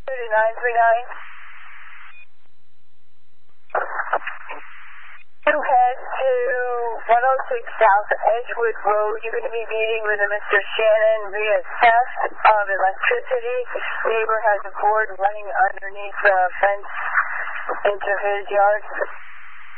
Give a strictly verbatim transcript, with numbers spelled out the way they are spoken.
thirty-nine three nine. You head to one oh six South Edgewood Road. You're going to be meeting with a Mister Shannon via theft of electricity. Neighbor has a board running underneath the fence into his yard.